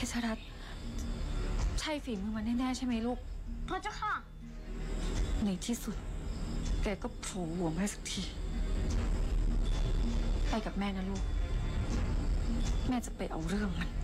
ชรัตน์ใช่ฝีมือมันแน่ๆใช่ไหมลูกพระเจ้าค่ะในที่สุดแกก็โผล่หัวมาสักทีไปกับแม่นะลูกแม่จะไปเอาเรื่องมัน